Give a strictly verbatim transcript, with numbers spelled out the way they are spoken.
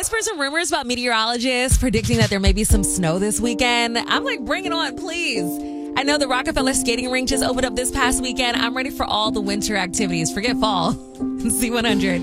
whispers and rumors about meteorologists predicting that there may be some snow this weekend. I'm like, bring it on, please. I know the Rockefeller skating rink just opened up this past weekend. I'm ready for all the winter activities. Forget fall. C one hundred.